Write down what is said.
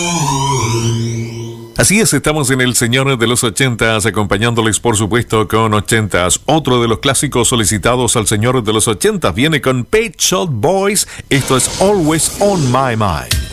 Así es, estamos en el Señor de los 80s, acompañándoles por supuesto con 80s. Otro de los clásicos solicitados al Señor de los 80s viene con Pet Shop Boys. Esto es Always on My Mind.